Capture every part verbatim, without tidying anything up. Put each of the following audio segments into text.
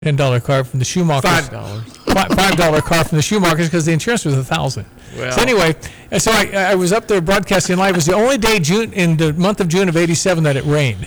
ten dollar car from the Schumachers. Five dollars. Five dollar car from the Schumachers because the insurance was a thousand. Well. So anyway, and so I, I was up there broadcasting live. It was the only day June in the month of June of eighty-seven that it rained.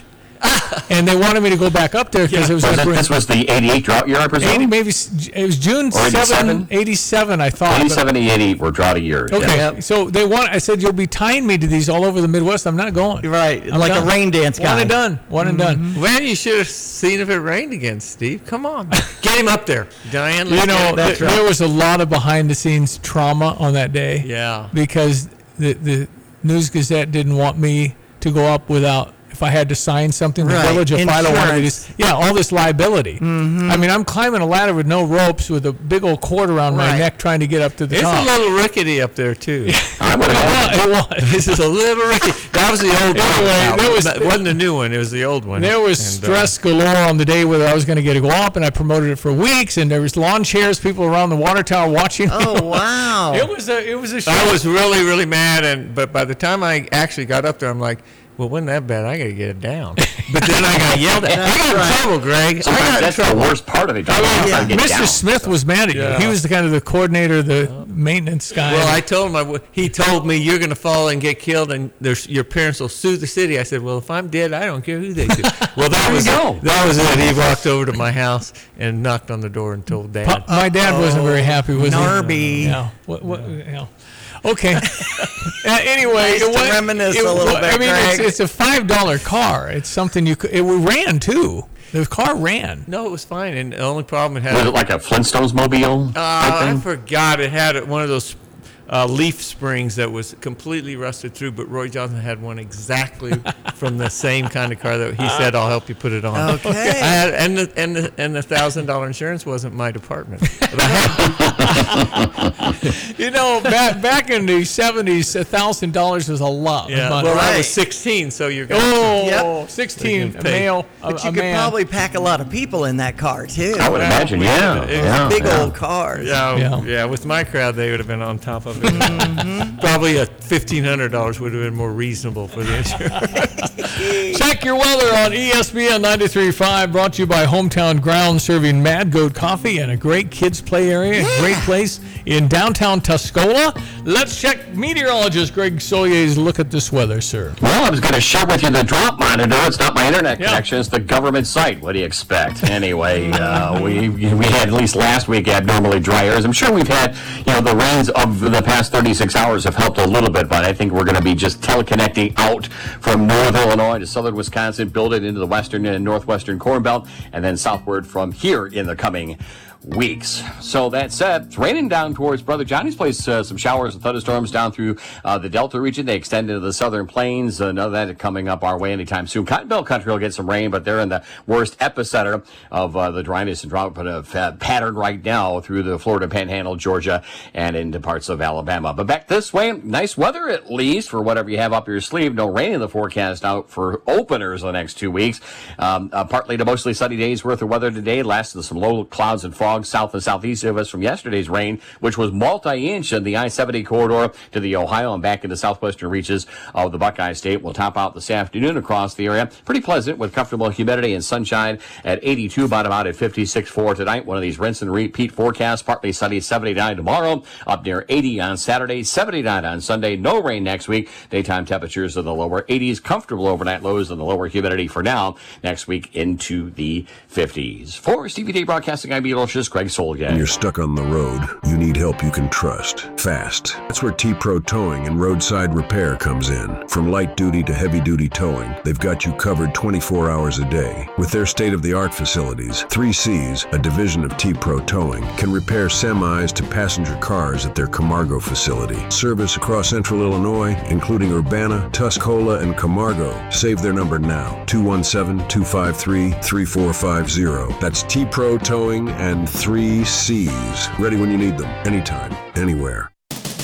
And they wanted me to go back up there because yeah. it was. was Like, it, this was the eighty-eight drought year, I presume? eighty, maybe it was June seventh, eighty-seven, I thought. eighty-seven, eighty-eight were drought years. Okay, yeah. yep. So they want. I said, you'll be tying me to these all over the Midwest. I'm not going. Right, I'm like done. a rain dance guy. One and done. One and done. Well, you should have seen if it rained again, Steve. Come on. Get him up there. Diane, You know, that's th- right. there was a lot of behind-the-scenes trauma on that day. Yeah. Because the the News Gazette didn't want me to go up without. If I had to sign something, the Right. village of Philo wanted me Insurance. to. Yeah, all this liability. Mm-hmm. I mean, I'm climbing a ladder with no ropes with a big old cord around my Right. neck trying to get up to the It's top. a little rickety up there, too. I would have It was. This is a little rickety. That was the old one. Anyway, Now, there was- that wasn't the new one. It was the old one. There was And, uh, stress galore on the day whether I was going to get to go up, and I promoted it for weeks. And there was lawn chairs, people around the water tower watching. Oh, wow. It was a it was a show. I was really, really mad, and but by the time I actually got up there, I'm like, well, wasn't that bad? I got to get it down. But then I got yelled at. I got in right. trouble, Greg. I Sometimes got in that's the trouble. worst part of it. You Yeah. gotta get Mister down. Smith was mad at you. Yeah. He was the kind of the coordinator, the maintenance guy. Well, I told him, I w- he told me, you're going to fall and get killed, and there's, your parents will sue the city. I said, well, if I'm dead, I don't care who they sue. Well, that was go. that was it. He walked over to my house and knocked on the door and told Dad. Pa- my dad wasn't very happy, was Narby. he? Yeah. What? What? Yeah. Okay. uh, anyway, Nice it to was, reminisce it, a little I bit, mean, it's, Greg. it's a five dollar car. It's something you could. It ran too. The car ran. No, it was fine, and the only problem it had. Was it like a Flintstones mobile? type Uh, I thing? forgot it had one of those uh, leaf springs that was completely rusted through, but Roy Johnson had one exactly from the same kind of car that he said, I'll help you put it on. Okay. I had, and the and the and the thousand dollar insurance wasn't my department. But I had, You know, back back in the seventies, a thousand dollars was a lot yeah, of money. well, I Right. was sixteen, so you're going. Oh, Yep. sixteen, They a can pay. male, a, But you a could man. probably pack a lot of people in that car, too. I would imagine, yeah. it was yeah, Big yeah. old cars. Yeah, Yeah. yeah, With my crowd, they would have been on top of it. Mm-hmm. Probably a fifteen hundred dollars would have been more reasonable for the insurance. Check your weather on E S P N ninety-three point five, brought to you by Hometown Ground, serving Mad Goat Coffee and a great kids play area, a great place in downtown Tuscola. Let's check meteorologist Greg Sollier's look at this weather, sir. Well, I was going to share with you the drop monitor. It's not my internet Yeah. connection. It's the government site. What do you expect? Anyway, uh, we we had, at least last week, abnormally dry areas. I'm sure we've had, you know, the rains of the past thirty-six hours have helped a little bit, but I think we're going to be just teleconnecting out from northern Illinois to southern Wisconsin, build it into the western and northwestern Corn Belt, and then southward from here in the coming weeks. So that said, it's raining down towards Brother Johnny's place. Uh, some showers and thunderstorms down through uh, the Delta region. They extend into the southern plains. Uh, none of that coming up our way anytime soon. Cotton Belt country will get some rain, but they're in the worst epicenter of uh, the dryness and drought uh, pattern right now through the Florida Panhandle, Georgia, and into parts of Alabama. But back this way, nice weather at least for whatever you have up your sleeve. No rain in the forecast out for openers the next two weeks. Um, uh, partly to mostly sunny days worth of weather today. Last of some low clouds and fog south and southeast of us from yesterday's rain, which was multi-inch in the I seventy corridor to the Ohio and back into southwestern reaches of the Buckeye State. We'll top out this afternoon across the area. Pretty pleasant with comfortable humidity and sunshine at eighty-two, bottom out at fifty-six for tonight. One of these rinse and repeat forecasts. Partly sunny, seventy-nine tomorrow, up near eighty on Saturday, seventy-nine on Sunday. No rain next week. Daytime temperatures in the lower eighties. Comfortable overnight lows and the lower humidity for now. Next week into the fifties. For Stevie Day Broadcasting, I'm meteorologist Greg Solga. When you're stuck on the road, you need help you can trust. Fast. That's where T-Pro Towing and Roadside Repair comes in. From light duty to heavy duty towing, they've got you covered twenty-four hours a day. With their state-of-the-art facilities, three C's, a division of T-Pro Towing, can repair semis to passenger cars at their Camargo facility. Service across central Illinois, including Urbana, Tuscola, and Camargo. Save their number now, two one seven, two five three, three four five zero. That's T-Pro Towing and three C's. Ready when you need them, anytime, anywhere.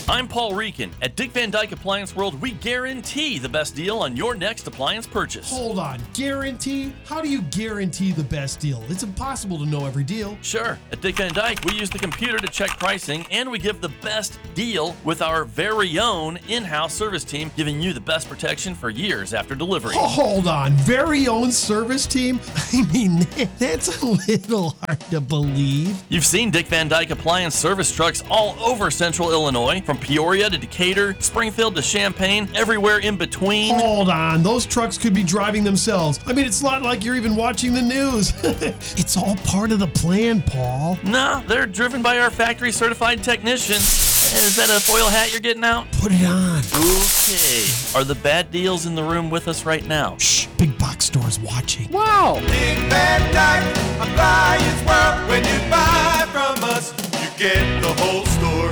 I'm Paul Reekin. At Dick Van Dyke Appliance World, we guarantee the best deal on your next appliance purchase. Hold on, guarantee? How do you guarantee the best deal? It's impossible to know every deal. Sure. At Dick Van Dyke, we use the computer to check pricing, and we give the best deal with our very own in-house service team, giving you the best protection for years after delivery. Oh, hold on, very own service team? I mean, that's a little hard to believe. You've seen Dick Van Dyke Appliance service trucks all over central Illinois, from Peoria to Decatur, Springfield to Champaign, everywhere in between. Hold on, those trucks could be driving themselves. I mean, it's not like you're even watching the news. It's all part of the plan, Paul. Nah, they're driven by our factory certified technician. Is that a foil hat you're getting out? Put it on. Okay. Are the bad deals in the room with us right now? Shh, big box store's watching. Wow. Dick Van Dyke Appliance World. When you buy from us, you get the whole store.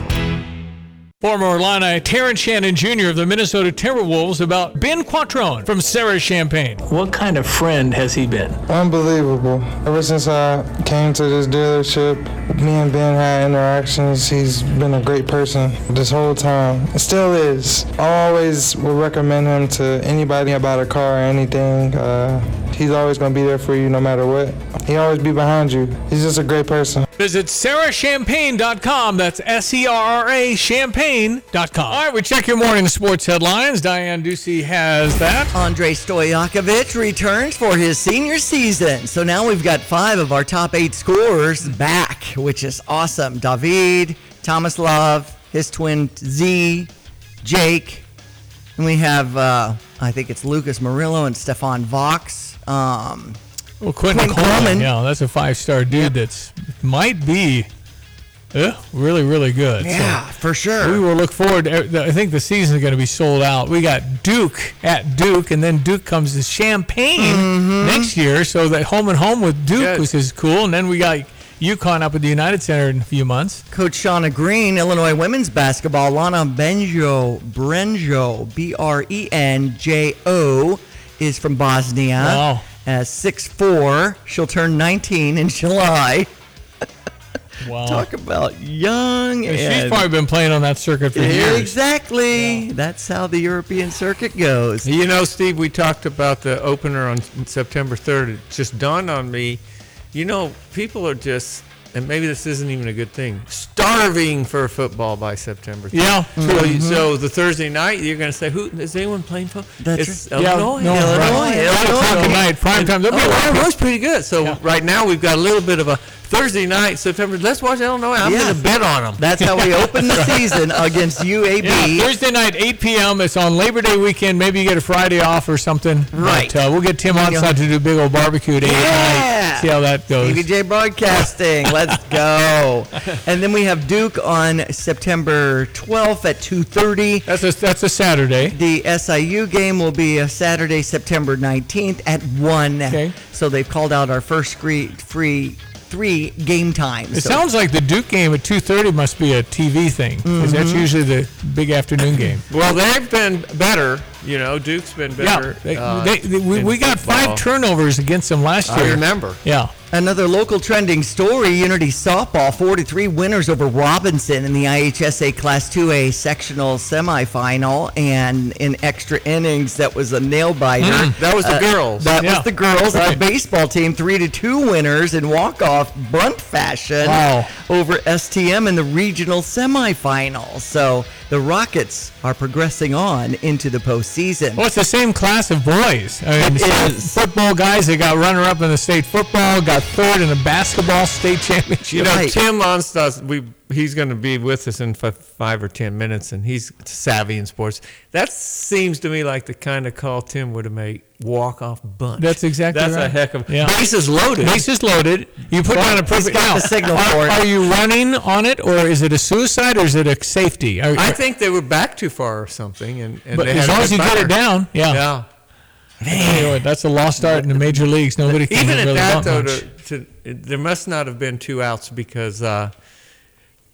Former Illini Terrence Shannon Junior of the Minnesota Timberwolves about Ben Quattrone from Sarah Champagne. What kind of friend has he been? Unbelievable. Ever since I came to this dealership, me and Ben had interactions. He's been a great person this whole time. It still is. I always would recommend him to anybody about a car or anything. Uh, he's always going to be there for you no matter what. He always be behind you. He's just a great person. Visit sarah champagne dot com. That's S E R R A champagne dot com. All right, we check your morning sports headlines. Diane Ducey has that. Andre Stojakovic returns for his senior season. So now we've got five of our top eight scorers back, which is awesome. David, Thomas Love, his twin Z, Jake, and we have, uh, I think it's Lucas Murillo and Stefan Vox. Um, Well, Quentin Quinn Coleman, Coleman. yeah, that's a five-star dude that's might be uh, really, really good. yeah, So for sure. we will look forward to, I think the season is going to be sold out. We got Duke at Duke, and then Duke comes to Champaign Mm-hmm. next year, so that home and home with Duke, Good. which is cool. And then we got UConn up at the United Center in a few months. Coach Shauna Green, Illinois women's basketball. Lana Benjo, Brenjo, B R E N J O, is from Bosnia. Wow. Uh, six foot four. She'll turn nineteen in July. Wow. Talk about young. Yeah, she's and- probably been playing on that circuit for years. Exactly. That's how the European circuit goes. You know, Steve, we talked about the opener on September third. It just dawned on me, you know, people are just, and maybe this isn't even a good thing, starving for football by September third. Yeah. So, you- so the Thursday night, you're going to say, "Who is anyone playing football?" That's it's right. Yeah, Illinois. no, Illinois, right. Illinois. Five o'clock at night, prime time. There'll be a lot Oh, of Illinois pretty good. So Yeah. right now we've got a little bit of a Thursday night, September. Let's watch Illinois. I'm Yeah. going to bet on them. That's how we open the season against U A B. Yeah, Thursday night, eight p.m. It's on Labor Day weekend. Maybe you get a Friday off or something. Right. But, uh, we'll get Tim There you outside to do a big old barbecue at eight at Yeah. night. See how that goes. A B J Broadcasting. Let's go. And then we have Duke on September twelfth at two thirty. That's a that's a Saturday. The S I U game will be a Saturday, September nineteenth at one. Okay. So they've called out our first free, free three game times. It So- sounds like the Duke game at two thirty must be a T V thing, because that's Mm-hmm. usually the big afternoon game. Well, they've been better. You know, Duke's been better. Yeah, they, uh, they, they- we, in we got football. five turnovers against them last I year. remember. Yeah. Another local trending story, Unity Softball, forty-three winners over Robinson in the I H S A Class two A sectional semifinal, and in extra innings, that was a nail-biter. Mm. That was the Uh, girls. That Yeah. was the girls. Right. The baseball team, three to two winners in walk-off bunt fashion Wow. over S T M in the regional semifinal. So the Rockets are progressing on into the postseason. Well, it's the same class of boys. I mean, It some is. football guys that got runner-up in the state football, got third in the basketball state championship. You know, Right. Tim Onstas, we he's going to be with us in f- five or ten minutes, and he's savvy in sports. That seems to me like the kind of call Tim would have made. Walk off bunt. That's exactly That's right. a heck of Yeah. bases loaded. Bases loaded. You put down a perfect. got Now, the signal are, for it. are you running on it, or is it a suicide, or is it a safety? Are- I think they were back too far or something, and, and but they as had long a as you good get it batter. down, yeah. Yeah. You know what, that's a lost art in the major leagues. Nobody can Even at really that, bunt though, much. to, to, there must not have been two outs because uh,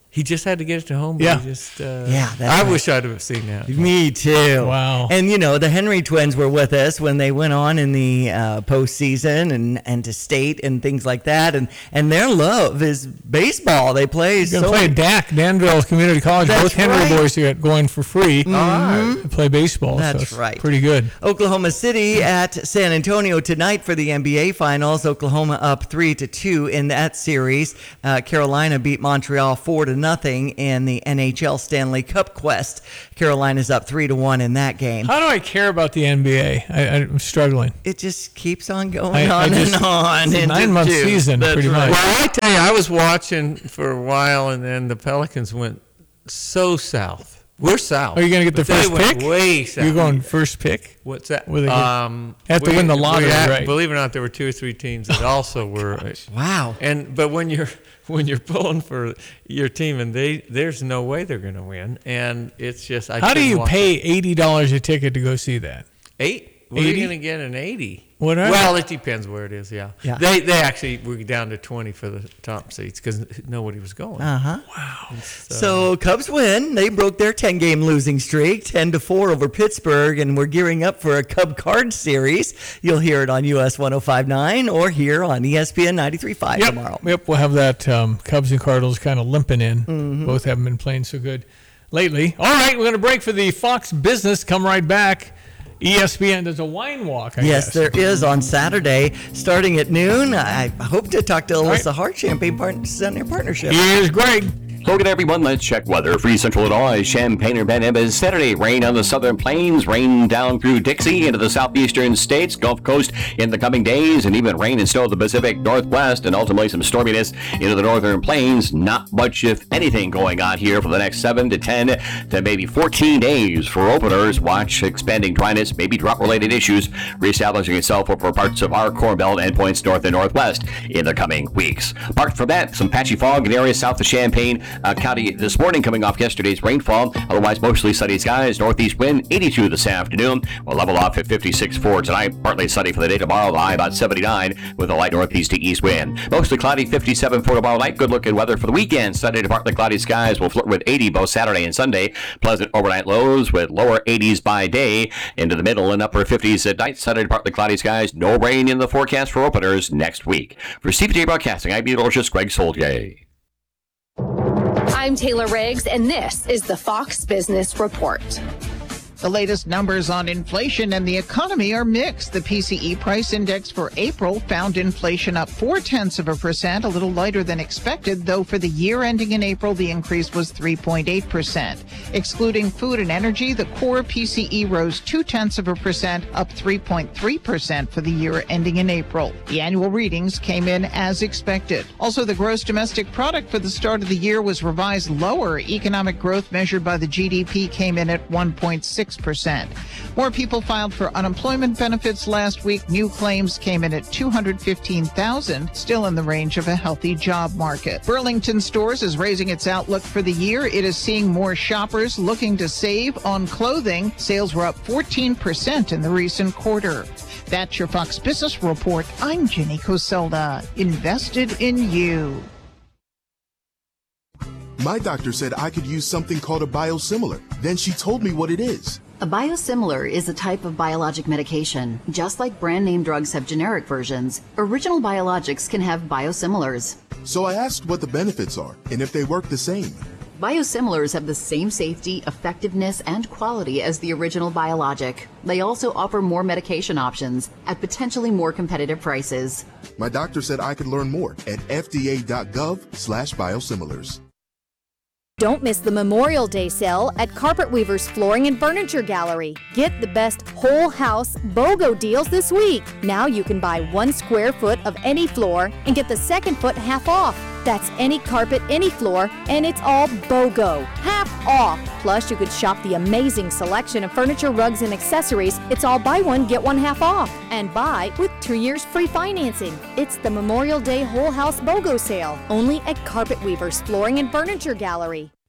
He just had to get it to home. But Yeah. he just, uh, Yeah, that's I right. wish I'd have seen that. Me too. Wow. And you know, the Henry twins were with us when they went on in the uh, postseason and, and to state and things like that. And, and their love is baseball. They play You're so going to play at D A C, Danville Community College. That's Both Henry right. boys are going for free to play baseball. so That's it's right. Pretty good. Oklahoma City at San Antonio tonight for the N B A Finals. Oklahoma up three to two in that series. Uh, Carolina beat Montreal four to nothing in the N H L Stanley Cup Quest. Carolina's up three to one in that game. How do I care about the N B A? I, I'm struggling. It just keeps on going I- I on just- and on. it's a into nine-month June. season, That's pretty right. much. Well, I tell you, I was watching for a while, and then the Pelicans went so south. We're south. Are you going to get the But they first went pick? Way south. You're going first pick? What's that? Where they get- um, have to win the lottery, we had- right? Believe it or not, there were two or three teams that also were. Wow. And but when you're when you're pulling for your team, and they there's no way they're going to win, and it's just. I How do couldn't you watch pay it. eighty dollars a ticket to go see that? eight? What are eighty? you going to get an eighty? What are- Well, it depends where it is. Yeah. Yeah. They they actually were down to twenty for the top seats because nobody was going. Uh huh. Wow. So Cubs win. They broke their ten-game losing streak, ten to four over Pittsburgh, and we're gearing up for a Cub Card series. You'll hear it on U S one oh five point nine or here on E S P N ninety-three point five Yep. tomorrow. Yep. We'll have that um, Cubs and Cardinals kind of limping in. Mm-hmm. Both haven't been playing so good lately. All right, we're going to break for the Fox Business. Come right back. E S P N does a wine walk, I Yes, guess. there is on Saturday, starting at noon. I hope to talk to Alyssa right. Hart, Champagne Part- Center Partnership. Here's Greg. Look at everyone. Let's check weather. Free Central Illinois, Champaign or Ben Nevis. Saturday, rain on the southern plains, rain down through Dixie into the southeastern states, Gulf Coast in the coming days, and even rain and snow in the Pacific Northwest, and ultimately some storminess into the northern plains. Not much, if anything, going on here for the next seven to ten to maybe fourteen days for openers. Watch expanding dryness, maybe drought-related issues reestablishing itself over parts of our Corn Belt and points north and northwest in the coming weeks. Apart from that, some patchy fog in areas south of Champaign Uh, County this morning, coming off yesterday's rainfall. Otherwise, mostly sunny skies. Northeast wind, eighty-two this afternoon. We'll level off at fifty-six for tonight. Partly sunny for the day tomorrow. The high about seventy-nine with a light northeast to east wind. Mostly cloudy, fifty-seven for tomorrow night. Good looking weather for the weekend. Sunday to partly cloudy skies will flirt with eighty both Saturday and Sunday. Pleasant overnight lows with lower eighties by day into the middle and upper fifties at night. Sunday to partly cloudy skies. No rain in the forecast for openers next week. For C P J Broadcasting, I'm meteorologist Greg Soldier. I'm Taylor Riggs, and this is the Fox Business Report. The latest numbers on inflation and the economy are mixed. The P C E price index for April found inflation up four tenths of a percent, a little lighter than expected, though for the year ending in April, the increase was three point eight percent. Excluding food and energy, the core P C E rose two tenths of a percent, up three point three percent for the year ending in April. The annual readings came in as expected. Also, the gross domestic product for the start of the year was revised lower. Economic growth measured by the G D P came in at one point six percent. More people filed for unemployment benefits last week. New claims came in at two hundred fifteen thousand, still in the range of a healthy job market. Burlington Stores is raising its outlook for the year. It is seeing more shoppers looking to save on clothing. Sales were up fourteen percent in the recent quarter. That's your Fox Business Report. I'm Jenny Coselda. Invested in you. My doctor said I could use something called a biosimilar. Then she told me what it is. A biosimilar is a type of biologic medication. Just like brand name drugs have generic versions, original biologics can have biosimilars. So I asked what the benefits are and if they work the same. Biosimilars have the same safety, effectiveness, and quality as the original biologic. They also offer more medication options at potentially more competitive prices. My doctor said I could learn more at F D A dot gov slash biosimilars. Don't miss the Memorial Day sale at Carpet Weaver's Flooring and Furniture Gallery. Get the best whole house BOGO deals this week. Now you can buy one square foot of any floor and get the second foot half off. That's any carpet, any floor, and it's all BOGO. Half off. Plus, you could shop the amazing selection of furniture, rugs, and accessories. It's all buy one, get one half off. And buy with two years free financing. It's the Memorial Day Whole House BOGO sale, only at Carpet Weaver's Flooring and Furniture Gallery.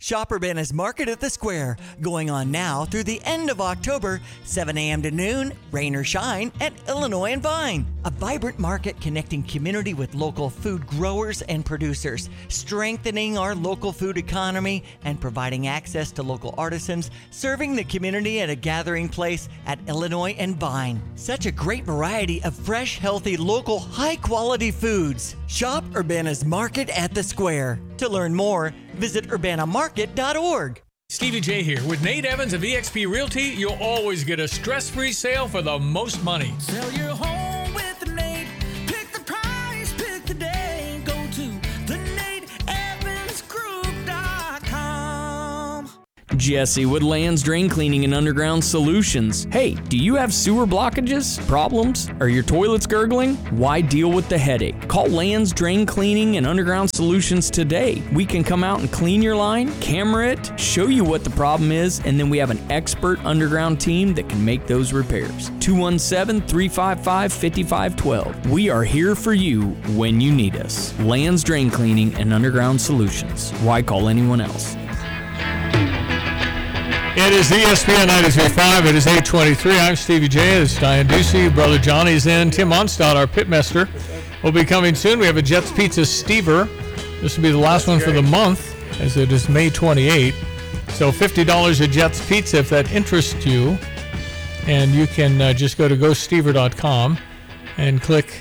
Shop Urbana's Market at the Square, going on now through the end of October, seven a.m. to noon, rain or shine, at Illinois and Vine. A vibrant market connecting community with local food growers and producers, strengthening our local food economy and providing access to local artisans, serving the community at a gathering place at Illinois and Vine. Such a great variety of fresh, healthy, local, high-quality foods. Shop Urbana's Market at the Square. To learn more, visit urbana market dot org. Stevie J here. With Nate Evans of eXp Realty, you'll always get a stress-free sale for the most money. Sell your home with Nate. Pick the price, pick the day. Go to the nate evans group dot com. Jesse with Lands Drain Cleaning and Underground Solutions. Hey, do you have sewer blockages, problems? Are your toilets gurgling? Why deal with the headache? Call Lands Drain Cleaning and Underground Solutions today. We can come out and clean your line, camera it, show you what the problem is, and then we have an expert underground team that can make those repairs. two one seven, three five five, five five one two. We are here for you when you need us. Lands Drain Cleaning and Underground Solutions. Why call anyone else? It is E S P N ninety-three point five. It is eight twenty-three. I'm Stevie J. This is Diane Ducey. Brother Johnny's in. Tim Onstad, our pitmaster, will be coming soon. We have a Jets Pizza Stever. This will be the last one for the month, as it is May twenty-eighth. So fifty dollars a Jets Pizza if that interests you. And you can uh, just go to go stever dot com and click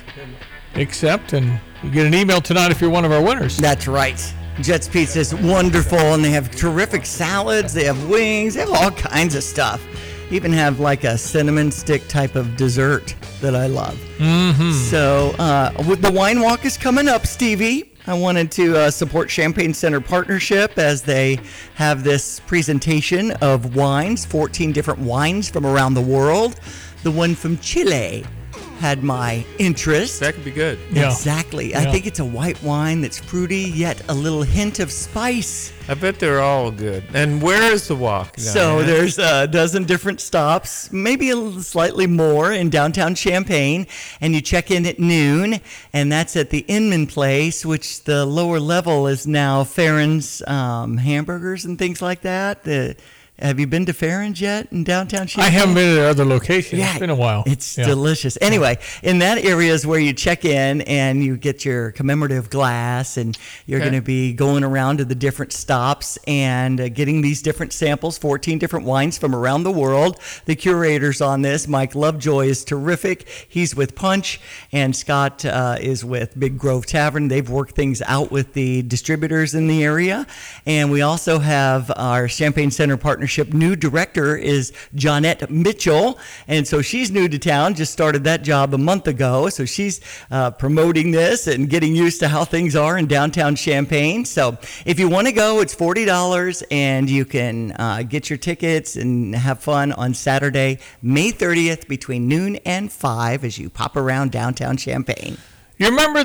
accept, and you get an email tonight if you're one of our winners. That's right. Jets Pizza is wonderful, and they have terrific salads. They have wings. They have all kinds of stuff. Even have like a cinnamon stick type of dessert that I love. Mm-hmm. So uh, with the wine walk is coming up, Stevie. I wanted to uh, support Champaign Center Partnership as they have this presentation of wines, fourteen different wines from around the world. The one from Chile had my interest. That could be good. Exactly. Yeah. I think it's a white wine that's fruity, yet a little hint of spice. I bet they're all good. And where is the walk? So Diane? there's a dozen different stops, maybe a little slightly more in downtown Champaign, and you check in at noon, and that's at the Inman Place, which the lower level is now Farron's um, hamburgers and things like that. The Have you been to Farron's yet in downtown Champaign? I haven't been to other locations. Yeah, it's been a while. It's Yeah. delicious. Anyway, in that area is where you check in and you get your commemorative glass, and you're Okay. going to be going around to the different stops and uh, getting these different samples, fourteen different wines from around the world. The curators on this, Mike Lovejoy, is terrific. He's with Punch, and Scott uh, is with Big Grove Tavern. They've worked things out with the distributors in the area. And we also have our Champaign Center Partnership new director is Johnette Mitchell, and so she's new to town, just started that job a month ago, so she's uh, promoting this and getting used to how things are in downtown Champaign. So if you want to go, it's forty dollars, and you can uh, get your tickets and have fun on Saturday, May thirtieth, between noon and five, as you pop around downtown Champaign. You remember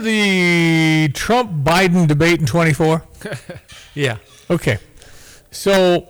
the Trump-Biden debate in twenty-four? Yeah. Okay. So,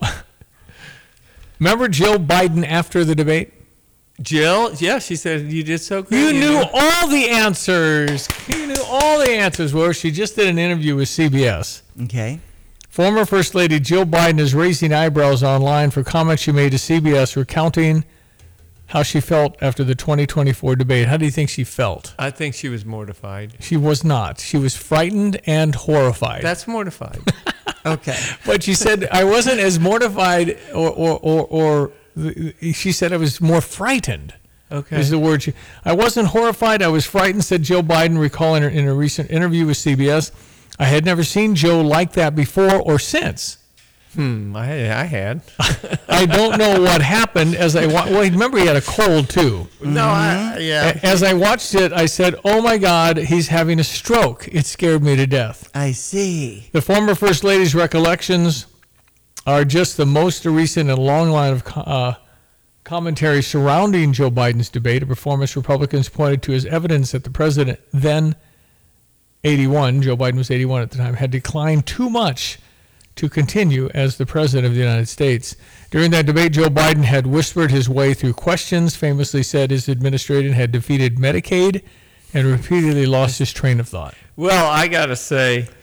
remember Jill Biden after the debate? Jill? Yeah, she said you did so great. You knew all the answers. You knew all the answers. Well, she just did an interview with C B S. Okay. Former First Lady Jill Biden is raising eyebrows online for comments she made to C B S recounting how she felt after the twenty twenty-four debate. How do you think she felt? I think she was mortified. She was not. She was frightened and horrified. That's mortified. Okay. But she said, I wasn't as mortified, or, or, or, or she said I was more frightened. Okay. Is the word. She, I wasn't horrified. I was frightened, said Jill Biden, recalling her in a recent interview with C B S. I had never seen Joe like that before or since. Hmm, I, I had. I don't know what happened as I wa- well. Remember, he had a cold too. No, I, yeah. As I watched it, I said, "Oh my God, he's having a stroke." It scared me to death. I see. The former First Lady's recollections are just the most recent in a long line of uh, commentary surrounding Joe Biden's debate, a performance Republicans pointed to as evidence that the president, then eighty-one, Joe Biden was eighty-one at the time, had declined too much to continue as the president of the United States. During that debate, Joe Biden had whispered his way through questions, famously said his administration had defeated Medicaid, and repeatedly lost his train of thought. Well, I got to say,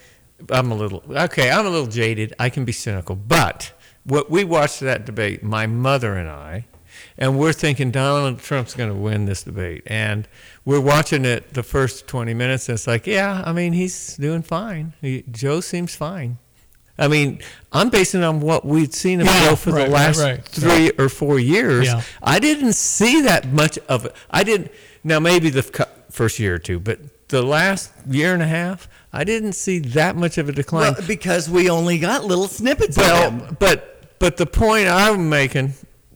I'm a little okay. I'm a little jaded. I can be cynical, but what we watched that debate, my mother and I, and we're thinking Donald Trump's going to win this debate, and we're watching it the first twenty minutes, and it's like, yeah, I mean, he's doing fine. He, Joe seems fine. I mean, I'm basing it on what we'd seen him Yeah, go for right, the last right, right. three or four years. Yeah. I didn't see that much of it. I didn't. Now maybe the cu- first year or two, but the last year and a half, I didn't see that much of a decline. Well, because we only got little snippets Well, of him. but but the point I'm making,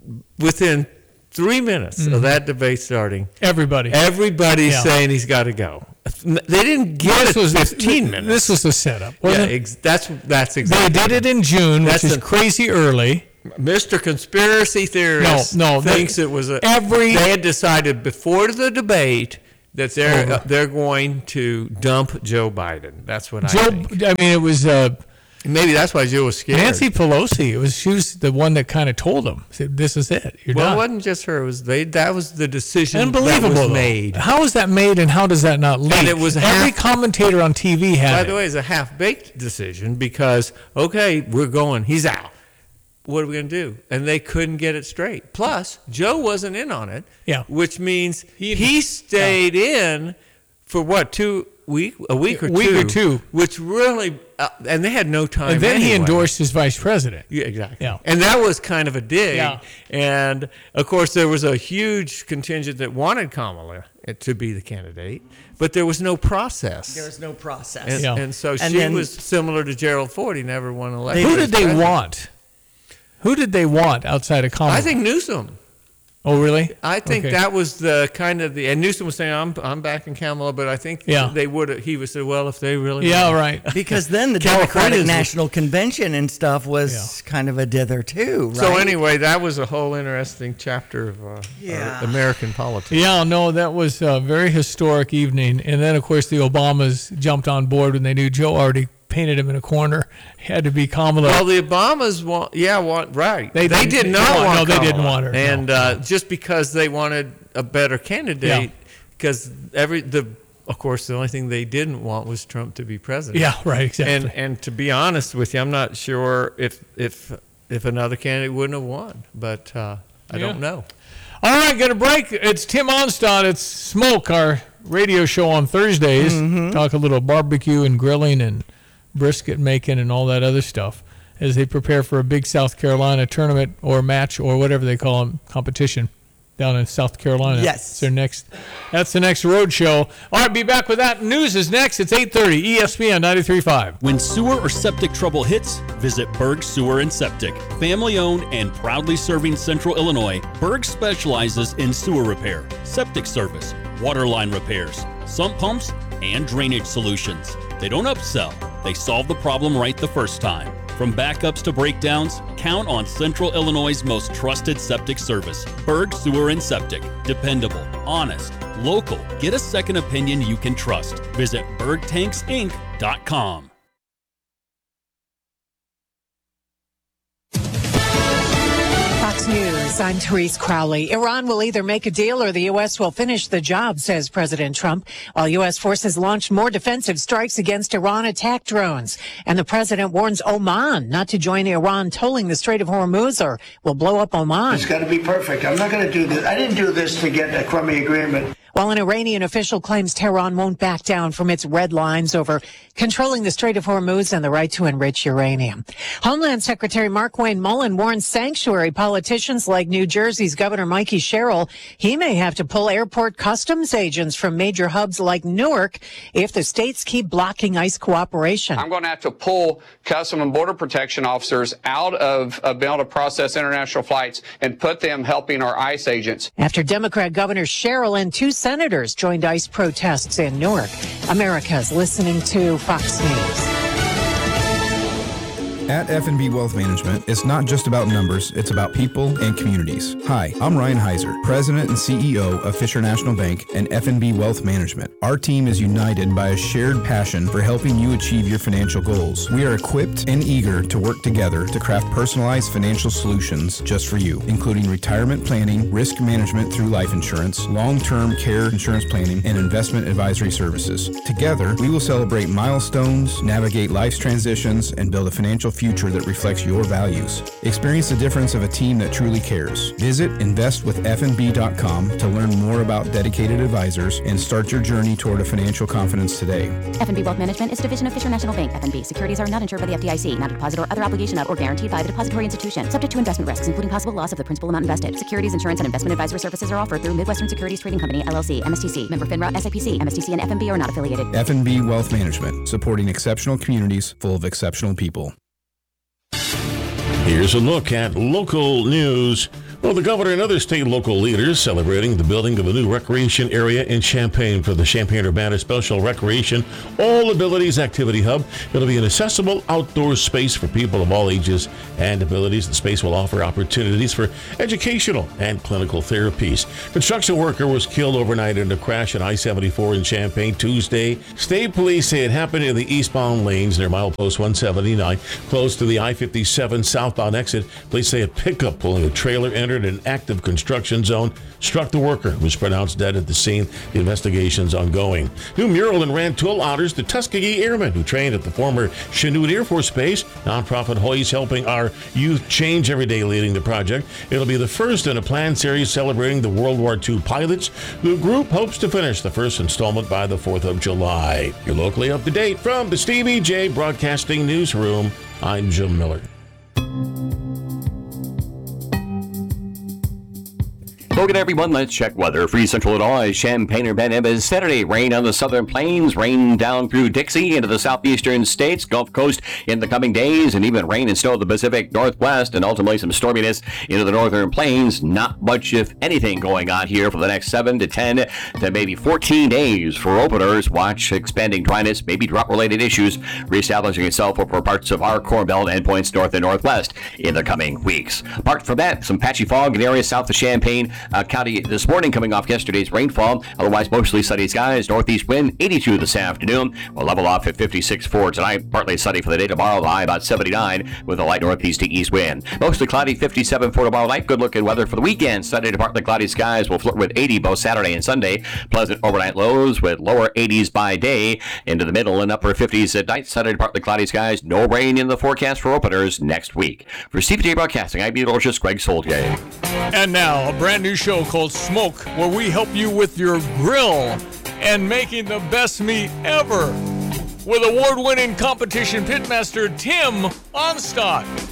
within three minutes Mhm. of that debate starting, Everybody. everybody's Yeah. saying he's got to go. They didn't get This it was fifteen minutes. This was the setup. Yeah, Wasn't it? ex- that's that's They exactly. did it in June, That's which is a- crazy early. Mister Conspiracy Theorist No, no, they- thinks it was a every- They had decided before the debate that they're Over. uh, they're going to dump Joe Biden. That's what I Joe, think. I mean, it was uh, Maybe that's why Joe was scared. Nancy Pelosi. It was she was the one that kind of told him, said, "This is it. You're well, done." it wasn't just her. It was they. That was the decision Unbelievable. that was though. made. How is that made, and how does that not leak? And it was every half- commentator on T V had By it. the way, it's a half-baked decision because, okay, we're going, he's out. What are we going to do? And they couldn't get it straight. Plus, Joe wasn't in on it, Yeah. which means he, stayed in for what, two week, a week or A week two? or two. Which really, uh, and they had no time and then he anyway. endorsed his vice president. Yeah, exactly. Yeah. And that was kind of a dig. Yeah. And of course, there was a huge contingent that wanted Kamala to be the candidate, but there was no process. There was no process. And, Yeah. and so And she then- was similar to Gerald Ford. He never won an election. Who as did they president. want? Who did they want outside of Kamala? I think Newsom. Oh, really? I think Okay. that was the kind of the, and Newsom was saying, "I'm I'm backing Kamala," but I think Yeah. they would. He would say, "Well, if they really, Yeah, want- right. Because then the Californians Democratic was- National Convention and stuff was kind of a dither too, right? So anyway, that was a whole interesting chapter of uh, Yeah. uh, American politics. Yeah, no, that was a very historic evening. And then, of course, the Obamas jumped on board when they knew Joe already painted him in a corner. Had to be Kamala. Well, the Obamas want, yeah, want right. They They, didn't- did not no, want. no, they didn't Kamala. want her, no, and uh, just because they wanted a better candidate, because every the, of course, the only thing they didn't want was Trump to be president. Yeah, right, exactly. And and to be honest with you, I'm not sure if if if another candidate wouldn't have won, but uh, I Yeah. don't know. All right, got a break. It's Tim Onstad. It's Smoke, our radio show on Thursdays. Mm-hmm. Talk a little barbecue and grilling and brisket making and all that other stuff as they prepare for a big South Carolina tournament or match or whatever they call them, competition down in South Carolina. Yes. It's their next, that's the next road show. All right, be back with that. News is next. It's eight thirty, E S P N ninety-three point five. When sewer or septic trouble hits, visit Berg Sewer and Septic. Family owned and proudly serving Central Illinois, Berg specializes in sewer repair, septic service, water line repairs, sump pumps, and drainage solutions. They don't upsell, they solve the problem right the first time. From backups to breakdowns, count on Central Illinois' most trusted septic service. Berg Sewer and Septic. Dependable, honest, local. Get a second opinion you can trust. Visit berg tanks inc dot com. Fox News, I'm Therese Crowley. Iran will either make a deal or the U S will finish the job, says President Trump, while U S forces launch more defensive strikes against Iran attack drones. And the president warns Oman not to join Iran tolling the Strait of Hormuz or will blow up Oman. It's got to be perfect. I'm not going to do this. I didn't do this to get a crummy agreement. While an Iranian official claims Tehran won't back down from its red lines over controlling the Strait of Hormuz and the right to enrich uranium. Homeland Secretary Mark Wayne Mullen warns sanctuary politicians like New Jersey's Governor Mikey Sherrill he may have to pull airport customs agents from major hubs like Newark if the states keep blocking ICE cooperation. I'm going to have to pull Custom and Border Protection officers out of, of being able to process international flights and put them helping our ICE agents. After Democrat Governor Sherrill and two senators joined ICE protests in Newark. America's listening to Fox News. At F and B Wealth Management, it's not just about numbers, it's about people and communities. Hi, I'm Ryan Heiser, President and C E O of Fisher National Bank and F and B Wealth Management. Our team is united by a shared passion for helping you achieve your financial goals. We are equipped and eager to work together to craft personalized financial solutions just for you, including retirement planning, risk management through life insurance, long-term care insurance planning, and investment advisory services. Together, we will celebrate milestones, navigate life's transitions, and build a financial future that reflects your values. Experience the difference of a team that truly cares. Visit invest with f n b dot com to learn more about dedicated advisors and start your journey toward a financial confidence today. F and B Wealth Management is a division of Fisher National Bank. F and B securities are not insured by the F D I C, not a deposit or other obligation of or guaranteed by the depository institution, subject to investment risks, including possible loss of the principal amount invested. Securities, insurance, and investment advisory services are offered through Midwestern Securities Trading Company, L L C, M S T C, member FINRA, S I P C, M S T C, and F and B are not affiliated. F and B Wealth Management, supporting exceptional communities full of exceptional people. Here's a look at local news. Well, the governor and other state and local leaders celebrating the building of a new recreation area in Champaign for the Champaign-Urbana Special Recreation All Abilities Activity Hub. It'll be an accessible outdoor space for people of all ages and abilities. The space will offer opportunities for educational and clinical therapies. Construction worker was killed overnight in a crash at I seventy-four in Champaign Tuesday. State police say it happened in the eastbound lanes near milepost one seventy-nine, close to the I fifty-seven southbound exit. Police say a pickup pulling a trailer entered an active construction zone, struck the worker, who was pronounced dead at the scene. The investigation's ongoing. New mural in Rantoul honors the Tuskegee Airmen who trained at the former Chanute Air Force Base. Nonprofit Hoy's helping our youth change every day, leading the project. It'll be the first in a planned series celebrating the World War Two pilots. The group hopes to finish the first installment by the fourth of July. You're locally up to date from the Stevie J Broadcasting Newsroom. I'm Jim Miller. Look at everyone, let's check weather. Free Central Illinois, Champaign-Urbana is Saturday. Rain on the southern plains, rain down through Dixie into the southeastern states, Gulf Coast in the coming days, and even rain and snow in the Pacific Northwest, and ultimately some storminess into the northern plains. Not much, if anything, going on here for the next seven to ten to maybe fourteen days for openers. Watch expanding dryness, maybe drought-related issues reestablishing itself over parts of our Corn Belt and points north and northwest in the coming weeks. Apart from that, some patchy fog in areas south of Champaign Uh, County this morning, coming off yesterday's rainfall. Otherwise, mostly sunny skies. Northeast wind, eighty-two this afternoon. We'll level off at fifty-six for tonight. Partly sunny for the day tomorrow. The high about seventy-nine with a light northeast to east wind. Mostly cloudy, fifty-seven for tomorrow night. Good looking weather for the weekend. Sunday to partly cloudy skies. Will flirt with eighty both Saturday and Sunday. Pleasant overnight lows with lower eighties by day into the middle and upper fifties at night. Sunday to partly cloudy skies. No rain in the forecast for openers next week. For Stevie J Broadcasting, I'm meteorologist Greg Soldier. And now, a brand new show called Smoke, where we help you with your grill and making the best meat ever with award-winning competition pitmaster Tim Onstadt.